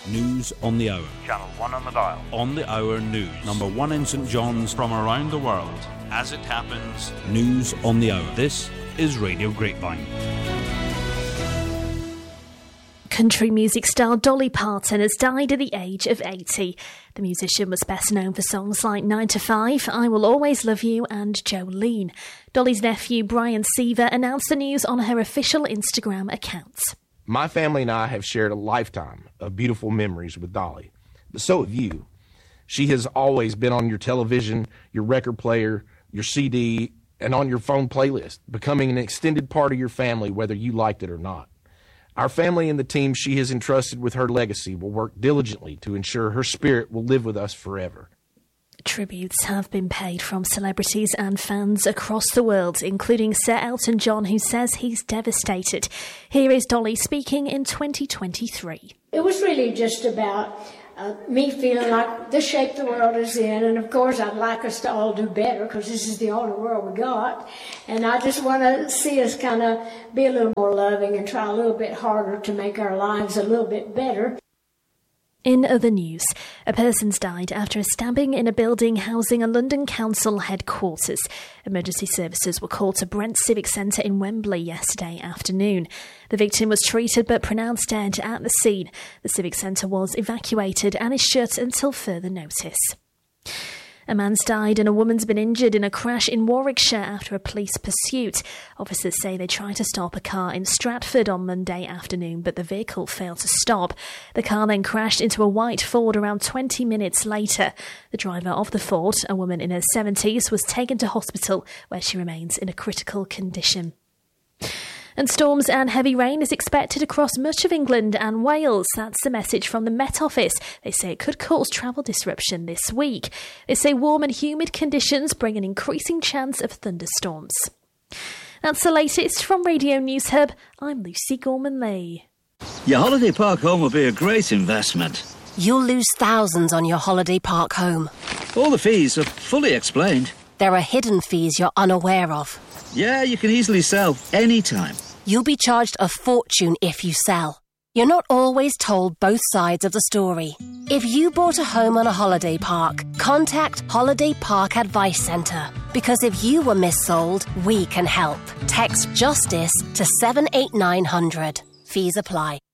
News on the hour. Channel 1 on the dial. On the hour news. Number 1 in St John's. From around the world. As it happens. News on the hour. This is Radio Grapevine. Country music star Dolly Parton has died at the age of 80. The musician was best known for songs like 9 to 5, I Will Always Love You and Jolene. Dolly's nephew Brian Seaver announced the news on her official Instagram account. My family and I have shared a lifetime of beautiful memories with Dolly, but so have you. She has always been on your television, your record player, your CD, and on your phone playlist, becoming an extended part of your family whether you liked it or not. Our family and the team she has entrusted with her legacy will work diligently to ensure her spirit will live with us forever. Tributes have been paid from celebrities and fans across the world, including Sir Elton John, who says he's devastated. Here is Dolly speaking in 2023. It was really just about me feeling like the shape the world is in, and of course I'd like us to all do better because this is the only world we got, and I just want to see us kind of be a little more loving and try a little bit harder to make our lives a little bit better. In other news, a person's died after a stabbing in a building housing a London council headquarters. Emergency services were called to Brent Civic Centre in Wembley yesterday afternoon. The victim was treated but pronounced dead at the scene. The Civic Centre was evacuated and is shut until further notice. A man's died and a woman's been injured in a crash in Warwickshire after a police pursuit. Officers say they tried to stop a car in Stratford on Monday afternoon, but the vehicle failed to stop. The car then crashed into a white Ford around 20 minutes later. The driver of the Ford, a woman in her 70s, was taken to hospital where she remains in a critical condition. And storms and heavy rain is expected across much of England and Wales. That's the message from the Met Office. They say it could cause travel disruption this week. They say warm and humid conditions bring an increasing chance of thunderstorms. That's the latest from Radio News Hub. I'm Lucy Gorman-Lee. Your holiday park home will be a great investment. You'll lose thousands on your holiday park home. All the fees are fully explained. There are hidden fees you're unaware of. Yeah, you can easily sell anytime. You'll be charged a fortune if you sell. You're not always told both sides of the story. If you bought a home on a holiday park, contact Holiday Park Advice Centre. Because if you were missold, we can help. Text JUSTICE to 78900. Fees apply.